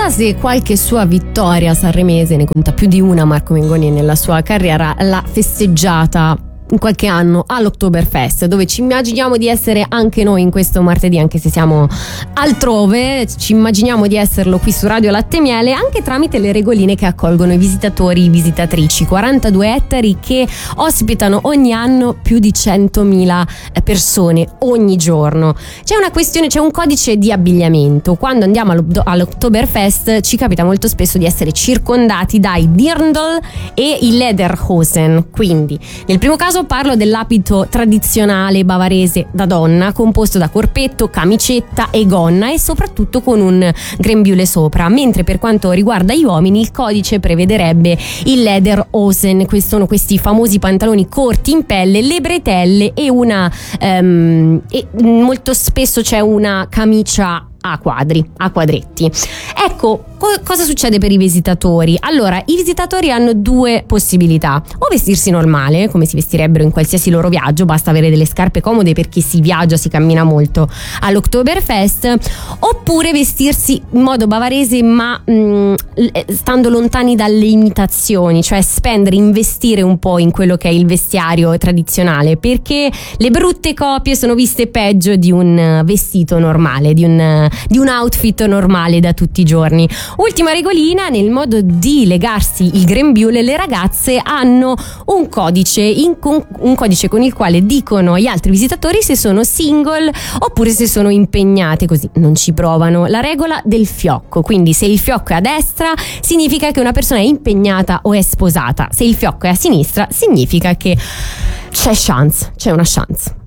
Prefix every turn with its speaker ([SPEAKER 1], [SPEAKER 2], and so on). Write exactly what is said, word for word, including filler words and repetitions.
[SPEAKER 1] chissà se qualche sua vittoria sanremese, ne conta più di una Marco Mengoni nella sua carriera, l'ha festeggiata in qualche anno all'Oktoberfest, dove ci immaginiamo di essere anche noi in questo martedì, anche se siamo altrove, ci immaginiamo di esserlo qui su Radio Latte e Miele, anche tramite le regoline che accolgono i visitatori e visitatrici, quarantadue ettari che ospitano ogni anno più di centomila persone ogni giorno. C'è una questione, c'è un codice di abbigliamento. Quando andiamo all'Oktoberfest ci capita molto spesso di essere circondati dai Dirndl e i Lederhosen. Quindi nel primo caso parlo dell'abito tradizionale bavarese da donna, composto da corpetto, camicetta e gonna, e soprattutto con un grembiule sopra, mentre per quanto riguarda gli uomini il codice prevederebbe il Lederhosen. Questi sono questi famosi pantaloni corti in pelle, le bretelle e una um, e molto spesso c'è una camicia a quadri, a quadretti. Ecco, co- cosa succede per i visitatori? Allora, i visitatori hanno due possibilità: o vestirsi normale, come si vestirebbero in qualsiasi loro viaggio, basta avere delle scarpe comode perché si viaggia, si cammina molto all'Oktoberfest, oppure vestirsi in modo bavarese ma mh, stando lontani dalle imitazioni, cioè spendere, investire un po' in quello che è il vestiario tradizionale, perché le brutte copie sono viste peggio di un vestito normale, di un di un outfit normale da tutti i giorni. Ultima regolina: nel modo di legarsi il grembiule, le ragazze hanno un codice, in con, un codice con il quale dicono agli altri visitatori se sono single oppure se sono impegnate, così non ci provano. La regola del fiocco: quindi se il fiocco è a destra significa che una persona è impegnata o è sposata, se il fiocco è a sinistra significa che c'è chance, c'è una chance.